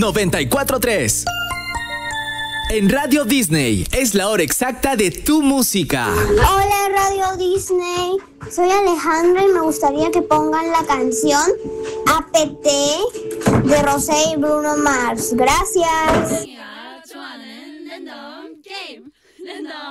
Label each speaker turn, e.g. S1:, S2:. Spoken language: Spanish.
S1: 94.3. En Radio Disney es la hora exacta de tu música.
S2: Hola Radio Disney, soy Alejandra y me gustaría que pongan la canción APT de Rosé y Bruno Mars. Gracias.